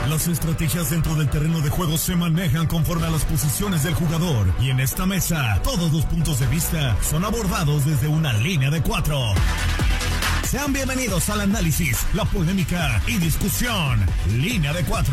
Las estrategias dentro del terreno de juego se manejan conforme a las posiciones del jugador. Y en esta mesa, todos los puntos de vista son abordados desde una línea de 4. Sean bienvenidos al análisis, la polémica y discusión. Línea de 4.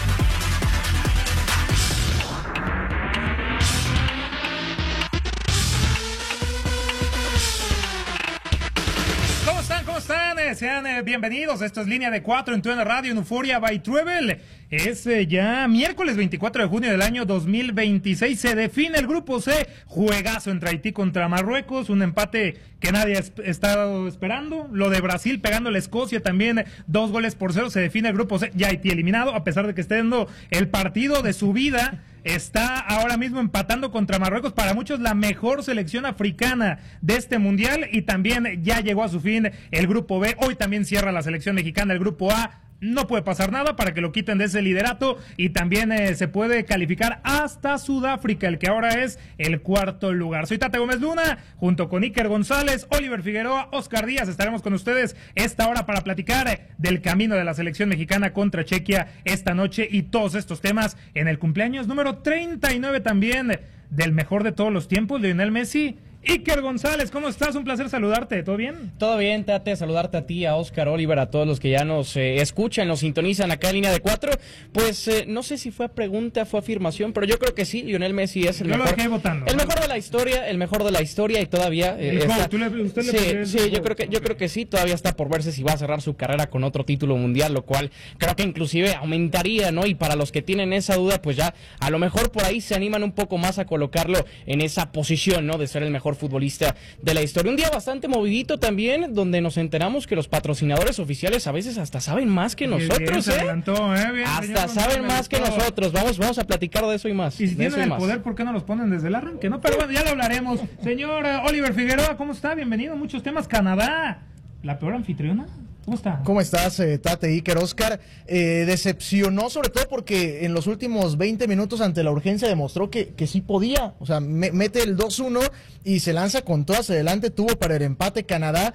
¿Cómo están? Sean bienvenidos. Esto es Línea de 4 en TUDN Radio, en Euphoria by Travel. Es ya miércoles 24 de junio del año 2026. Se define el grupo C. Juegazo entre Haití contra Marruecos. Un empate que nadie ha estado esperando. Lo de Brasil pegándole a Escocia también 2-0. Se define el grupo C. Ya Haití eliminado, a pesar de que esté dando el partido de su vida. Está ahora mismo empatando contra Marruecos, para muchos la mejor selección africana de este mundial, y también ya llegó a su fin el grupo B. Hoy también cierra la selección mexicana el grupo A. No puede pasar nada para que lo quiten de ese liderato, y también se puede calificar hasta Sudáfrica, el que ahora es el cuarto lugar. Soy Tate Gómez Luna, junto con Iker González, Oliver Figueroa, Oscar Díaz. Estaremos con ustedes esta hora para platicar del camino de la selección mexicana contra Chequia esta noche, y todos estos temas en el cumpleaños número 39 también del mejor de todos los tiempos, Lionel Messi. Iker González, ¿cómo estás? Un placer saludarte, ¿todo bien? Todo bien, Tate, saludarte a ti, a Oscar, Oliver, a todos los que ya nos escuchan, nos sintonizan acá en Línea de 4. Pues no sé si fue pregunta, fue afirmación, pero yo creo que sí, Lionel Messi es el mejor. Yo lo dejé votando. El mejor de la historia, y todavía yo creo que sí, todavía está por verse si va a cerrar su carrera con otro título mundial, lo cual creo que inclusive aumentaría, ¿no? Y para los que tienen esa duda, pues ya a lo mejor por ahí se animan un poco más a colocarlo en esa posición, ¿no? De ser el mejor futbolista de la historia. Un día bastante movidito también, donde nos enteramos que los patrocinadores oficiales a veces hasta saben más que nosotros, bien, hasta saben más que nosotros. Vamos a platicar de eso y más. Y si tienen el poder, ¿por qué no los ponen desde el arranque? No, pero bueno, ya lo hablaremos. Señor Oliver Figueroa, ¿cómo está? Bienvenido. Muchos temas. Canadá, la peor anfitriona. ¿Cómo está? ¿Cómo estás, Tate, Iker, Oscar? Decepcionó sobre todo porque en los últimos 20 minutos ante la urgencia demostró que sí podía. O sea, mete el 2-1 y se lanza con todo hacia adelante. Tuvo para el empate Canadá.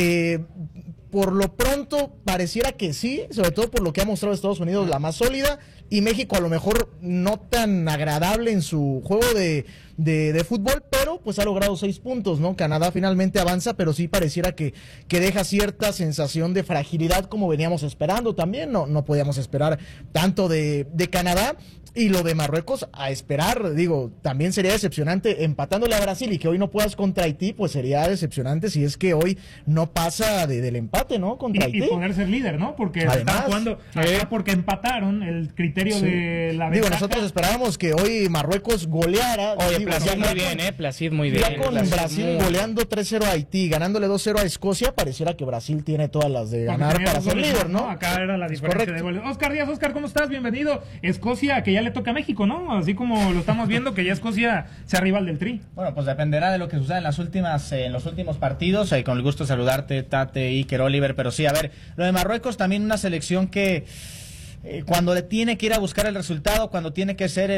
Por lo pronto pareciera que sí, sobre todo por lo que ha mostrado Estados Unidos, la más sólida, y México a lo mejor no tan agradable en su juego de fútbol, pero pues ha logrado 6 puntos, ¿no? Canadá finalmente avanza, pero sí pareciera que deja cierta sensación de fragilidad como veníamos esperando también. No podíamos esperar tanto de Canadá. Y lo de Marruecos, a esperar, digo, también sería decepcionante empatándole a Brasil, y que hoy no puedas contra Haití, pues sería decepcionante si es que hoy no pasa del empate, ¿no? Contra Haití. Y poder ser líder, ¿no? Porque están jugando, porque empataron el criterio de la ventaja. Digo, nosotros esperábamos que hoy Marruecos goleara. Oye, Placid muy bien, Placid muy bien. Ya con Brasil goleando 3-0 a Haití, ganándole 2-0 a Escocia, pareciera que Brasil tiene todas las de ganar para ser líder, ¿no? Acá era la diferencia de goles. Oscar Díaz, Oscar, ¿cómo estás? Bienvenido. Escocia, que ya le toca a México, ¿no? Así como lo estamos viendo, que ya Escocia sea rival del Tri. Bueno, pues dependerá de lo que suceda en los últimos partidos. Con el gusto de saludarte, Tate, Iker, Oliver, pero sí, a ver, lo de Marruecos también una selección que cuando le tiene que ir a buscar el resultado, cuando tiene que ser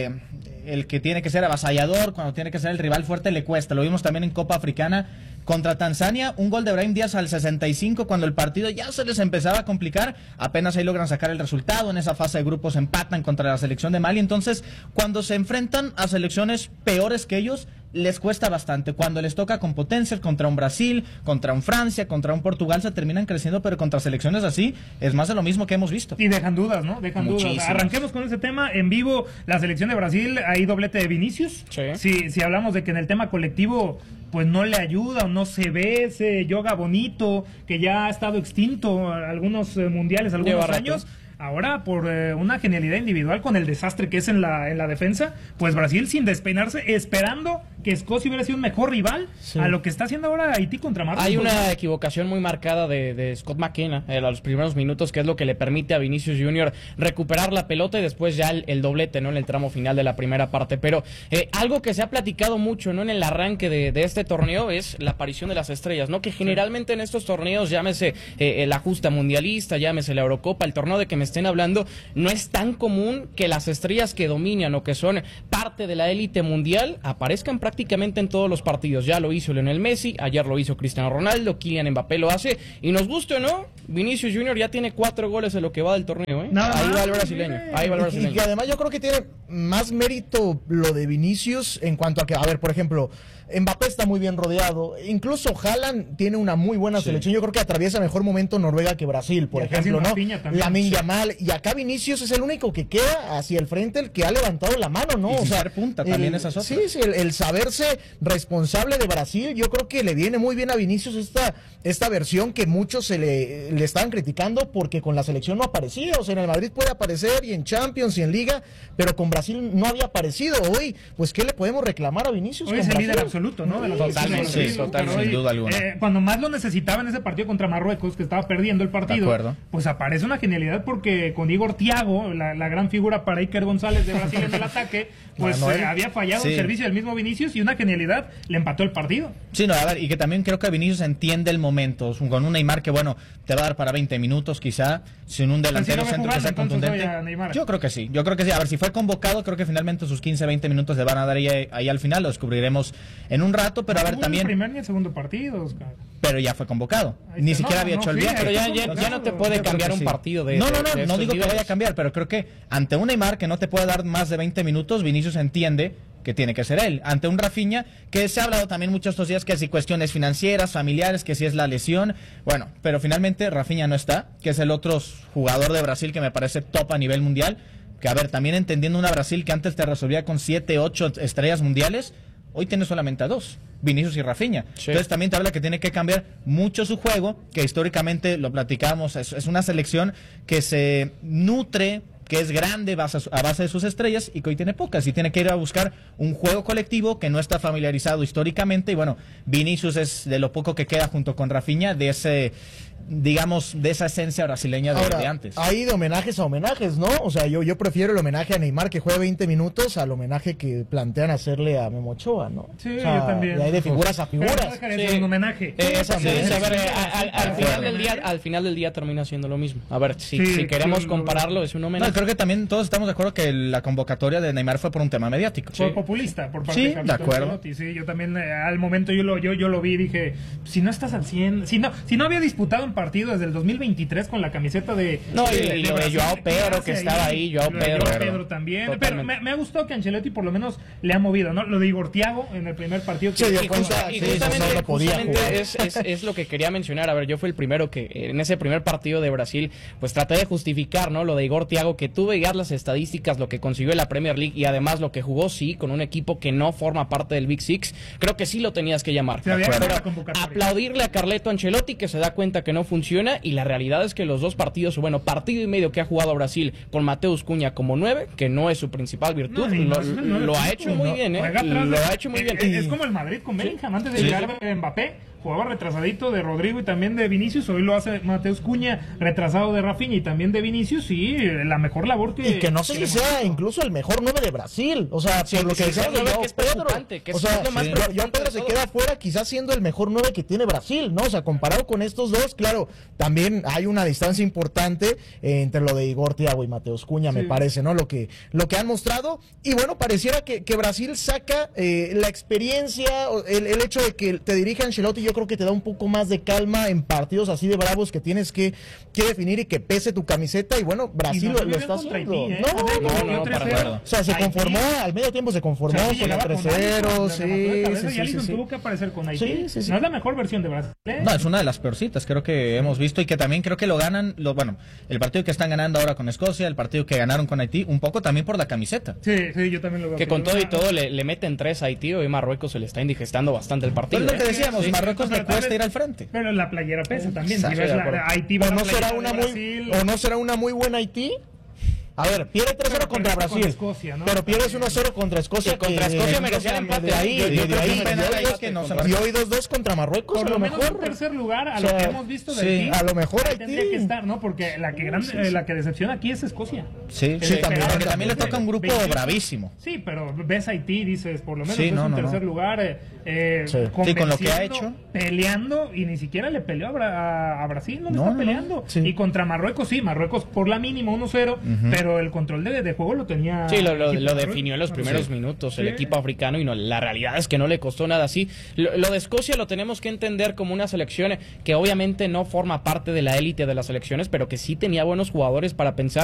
el que tiene que ser avasallador, cuando tiene que ser el rival fuerte, le cuesta. Lo vimos también en Copa Africana contra Tanzania, un gol de Brahim Díaz al 65, cuando el partido ya se les empezaba a complicar, apenas ahí logran sacar el resultado. En esa fase de grupos empatan contra la selección de Mali. Entonces, cuando se enfrentan a selecciones peores que ellos, les cuesta bastante. Cuando les toca con potencias, contra un Brasil, contra un Francia, contra un Portugal, se terminan creciendo, pero contra selecciones así es más de lo mismo que hemos visto. Y dejan dudas, ¿no? Dejan dudas. Arranquemos con ese tema. En vivo, la selección de Brasil, hay doblete de Vinicius. Sí. Si hablamos de que en el tema colectivo pues no le ayuda o no se ve ese yoga bonito que ya ha estado extinto algunos mundiales, algunos años. Ahora, por una genialidad individual con el desastre que es en la defensa, pues Brasil sin despeinarse, esperando que Escocia hubiera sido un mejor rival a lo que está haciendo ahora Haití contra Marruecos. Hay una equivocación muy marcada de Scott McKenna a los primeros minutos, que es lo que le permite a Vinicius Junior recuperar la pelota y después ya el doblete, ¿no? En el tramo final de la primera parte. Pero algo que se ha platicado mucho, ¿no? En el arranque de este torneo es la aparición de las estrellas, ¿no? Que generalmente en estos torneos, llámese la justa mundialista, llámese la Eurocopa, el torneo de que me estén hablando, no es tan común que las estrellas que dominan o que son parte de la élite mundial aparezcan prácticamente en todos los partidos. Ya lo hizo Lionel Messi, ayer lo hizo Cristiano Ronaldo, Kylian Mbappé lo hace, y nos guste o no, Vinicius Junior ya tiene 4 goles en lo que va del torneo, ¿eh? Ahí va el brasileño, ahí va el brasileño. Y además yo creo que tiene más mérito lo de Vinicius en cuanto a que, a ver, por ejemplo, Mbappé está muy bien rodeado, incluso Haaland tiene una muy buena selección, yo creo que atraviesa mejor momento Noruega que Brasil, por ejemplo, ¿no? Lamine Yamal, y acá Vinicius es el único que queda hacia el frente, el que ha levantado la mano, ¿no? Y o sea, punta también esas otras. Sí, el saberse responsable de Brasil, yo creo que le viene muy bien a Vinicius esta versión que muchos le estaban criticando porque con la selección no aparecía, o sea, en el Madrid puede aparecer y en Champions y en Liga, pero con Brasil no había aparecido. Hoy, pues, ¿qué le podemos reclamar a Vinicius? Hoy es el líder absoluto, ¿no? De la totalmente, sin duda alguna. Cuando más lo necesitaba en ese partido contra Marruecos, que estaba perdiendo el partido, pues aparece una genialidad porque con Igor Thiago, la gran figura para Iker González de Brasil en el ataque, pues había fallado el servicio del mismo Vinicius y una genialidad le empató el partido. Sí, no, a ver, y que también creo que Vinicius entiende el momento, con un Neymar que, bueno, te va a dar para 20 minutos quizá, sin un delantero centro que sea contundente. Yo creo que sí, a ver, si fue convocado, creo que finalmente sus 15, 20 minutos le van a dar ahí al final, lo descubriremos en un rato, pero a ver, también... el primer ni el segundo partido, Oscar. Pero ya fue convocado, ni siquiera había hecho el viaje. Pero ya no te puede cambiar un partido de... No digo que vaya a cambiar, pero creo que ante un Neymar que no te puede dar más de 20 minutos, Vinicius entiende que tiene que ser él. Ante un Rafinha, que se ha hablado también mucho estos días que si cuestiones financieras, familiares, que si es la lesión, bueno, pero finalmente Rafinha no está, que es el otro jugador de Brasil que me parece top a nivel mundial, que a ver, también entendiendo una Brasil que antes te resolvía con 7, 8 estrellas mundiales, hoy tiene solamente a 2, Vinicius y Rafinha. Sí. Entonces también te habla que tiene que cambiar mucho su juego, que históricamente lo platicamos, es una selección que se nutre, que es grande a base de sus estrellas y que hoy tiene pocas y tiene que ir a buscar un juego colectivo que no está familiarizado históricamente y bueno, Vinicius es de lo poco que queda junto con Rafinha de ese, digamos, de esa esencia brasileña de antes. Hay de homenajes a homenajes, ¿no? O sea, yo prefiero el homenaje a Neymar que juega 20 minutos al homenaje que plantean hacerle a Memo Ochoa, ¿no? Sí, o sea, yo también. Hay de figuras a figuras. Sí. Un homenaje. Al final del día termina siendo lo mismo. A ver, si queremos compararlo, es un homenaje. No, creo que también todos estamos de acuerdo que la convocatoria de Neymar fue por un tema mediático. Fue populista por parte de Carlos Ancelotti. Sí, yo también al momento yo lo vi y dije, si no estás al 100, si no había disputado un partido desde el 2023 con la camiseta de... No, y lo de Joao Pedro que estaba ahí, Joao Pedro también. Totalmente. Pero me ha gustado que Ancelotti por lo menos le ha movido, ¿no? Lo de Igor Thiago en el primer partido. Justamente es lo que quería mencionar. A ver, yo fui el primero que en ese primer partido de Brasil, pues traté de justificar, ¿no? Lo de Igor Thiago, que tú veías las estadísticas, lo que consiguió en la Premier League y además lo que jugó, sí, con un equipo que no forma parte del Big Six, creo que sí lo tenías que llamar. Pero aplaudirle a Carleto Ancelotti que se da cuenta que no funciona y la realidad es que los dos partidos, bueno, partido y medio que ha jugado Brasil con Mateus Cunha como 9, que no es su principal virtud, lo ha hecho muy bien, lo ha hecho muy bien. Es como el Madrid con Bellingham, antes de llegar Mbappé, jugaba retrasadito de Rodrigo y también de Vinicius, hoy lo hace Mateus Cunha, retrasado de Rafinha y también de Vinicius, y la mejor labor que... Y que no sé si sea incluso el mejor 9 de Brasil, o sea, por lo que decíamos de Joao Pedro, o sea, Joao Pedro se queda afuera quizás siendo el mejor 9 que tiene Brasil, ¿no? O sea, comparado con estos dos, claro, también hay una distancia importante entre lo de Igor Thiago y Mateus Cunha, me parece, ¿no? Lo que han mostrado, y bueno, pareciera que Brasil saca la experiencia, el hecho de que te dirija Ancelotti, yo creo que te da un poco más de calma en partidos así de bravos que tienes que definir y que pese tu camiseta, y bueno, Brasil lo está haciendo. No, para nada. O sea, se conformó, al medio tiempo se conformó con el 3-0, sí. Tuvo que aparecer con Haití. No es la mejor versión de Brasil. No, es una de las peorcitas, creo que hemos visto, y que también creo que lo ganan, el partido que están ganando ahora con Escocia, el partido que ganaron con Haití, un poco también por la camiseta. Sí, yo también lo veo. Que con todo y todo le meten 3 a Haití, hoy Marruecos se le está indigestando bastante el partido. Pero es lo que decíamos, Marruecos le cuesta ir al frente. Pero la playera pesa también. Si ves Haití ¿O no será una muy buena Haití? A ver, pierde 3-0 contra Brasil, con Escocia, ¿no? pero pierdes 1-0 contra Escocia. Sí, contra Escocia merecía el empate. Y hoy 2-2 contra Marruecos, Por a lo lo menos mejor. un tercer lugar, a O sea, lo que hemos visto del sí, team, a lo mejor ahí Haití tendría que estar, ¿no? Porque la que decepciona aquí es Escocia. Sí, Que sí, le también, pegaron porque también le toca un grupo 28. bravísimo. Sí, pero ves a Haití, dices, por lo menos Sí, es no, un no, tercer no. lugar, Sí. Sí, con lo que ha convenciendo, hecho. peleando, y ni siquiera le peleó a Brasil, no le No, está no, peleando. sí. Y contra Marruecos, sí, Marruecos por la mínima 1-0, pero el control de juego lo tenía. Sí, el lo equipo de definió en los Marruecos. primeros Sí. minutos el Sí. equipo africano y no, la realidad es que no le costó nada así. Lo de Escocia lo tenemos que entender como una selección que obviamente no forma parte de la élite de las selecciones, pero que sí tenía buenos jugadores para pensar